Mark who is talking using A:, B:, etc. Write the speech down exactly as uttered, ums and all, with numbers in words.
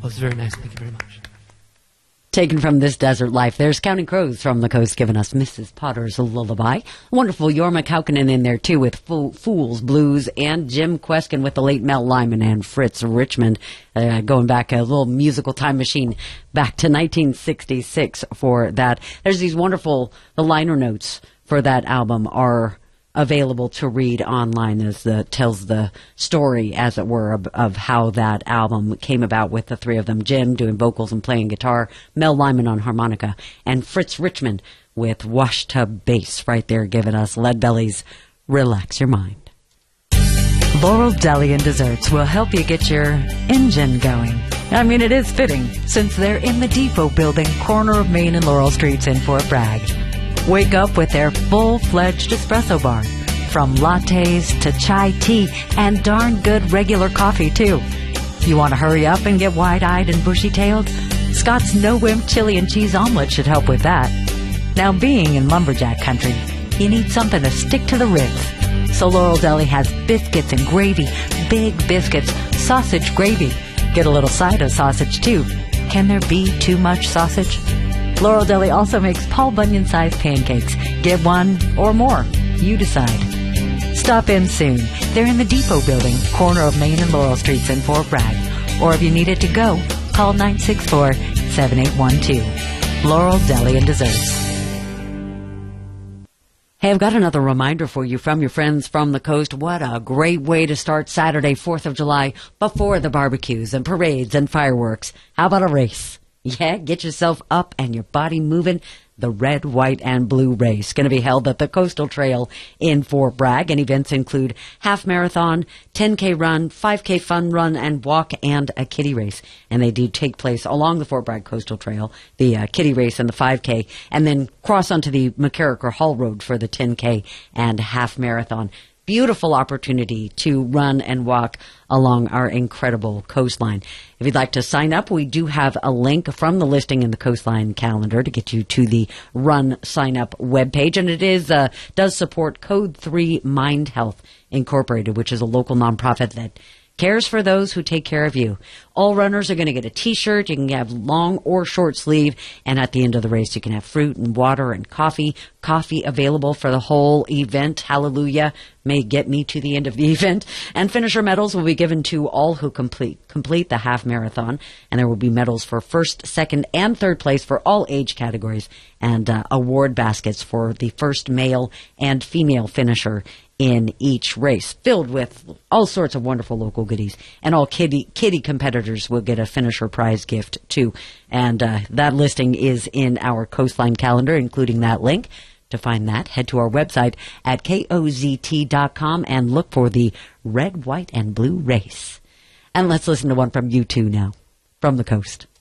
A: Well, it's very nice. Thank you very much.
B: Taken from This Desert Life, there's Counting Crows from the Coast giving us Missus Potter's Lullaby. Wonderful Jorma Kaukonen in there, too, with Fo- Fools Blues, and Jim Kweskin with the late Mel Lyman and Fritz Richmond, uh, going back a little musical time machine back to nineteen sixty-six for that. There's these wonderful, the liner notes for that album are available to read online, as the tells the story, as it were, of, of how that album came about with the three of them: Jim doing vocals and playing guitar, Mel Lyman on harmonica, and Fritz Richmond with washtub bass right there, giving us Leadbelly's Relax Your Mind.
C: Laurel Deli and Desserts will help you get your engine going. I mean, it is fitting, since they're in the Depot Building, corner of Main and Laurel Streets in Fort Bragg. Wake up with their full-fledged espresso bar. From lattes to chai tea and darn good regular coffee, too. You want to hurry up and get wide-eyed and bushy-tailed? Scott's no-wimp chili and cheese omelet should help with that. Now, being in lumberjack country, you need something to stick to the ribs. So Laurel Deli has biscuits and gravy, big biscuits, sausage gravy. Get a little side of sausage, too. Can there be too much sausage? Laurel Deli also makes Paul Bunyan-sized pancakes. Get one or more. You decide. Stop in soon. They're in the Depot Building, corner of Main and Laurel Streets in Fort Bragg. Or if you need it to go, call nine six four, seven eight one two. Laurel Deli and Desserts.
B: Hey, I've got another reminder for you from your friends from the coast. What a great way to start Saturday, fourth of July, before the barbecues and parades and fireworks. How about a race? Yeah, get yourself up and your body moving. The Red, White, and Blue Race going to be held at the Coastal Trail in Fort Bragg, and events include half marathon, ten K run, five K fun run and walk, and a kiddie race. And they do take place along the Fort Bragg Coastal Trail, the uh, kiddie race and the five K, and then cross onto the McCarricker Hall Road for the ten K and half marathon. Beautiful opportunity to run and walk along our incredible coastline. If you'd like to sign up, we do have a link from the listing in the Coastline calendar to get you to the Run Sign Up webpage. And it is uh, does support Code three Mind Health Incorporated, which is a local nonprofit that cares for those who take care of you. All runners are going to get a T-shirt. You can have long or short sleeve. And at the end of the race, you can have fruit and water and coffee. Coffee available for the whole event. Hallelujah. May get me to the end of the event. And finisher medals will be given to all who complete complete the half marathon. And there will be medals for first, second, and third place for all age categories. And uh, award baskets for the first male and female finisher in each race, filled with all sorts of wonderful local goodies. And all kiddie, kiddie competitors will get a finisher prize gift, too. And uh, that listing is in our Coastline calendar, including that link. To find that, head to our website at K O Z T dot com and look for the Red, White, and Blue Race. And let's listen to one from U two now, from the coast.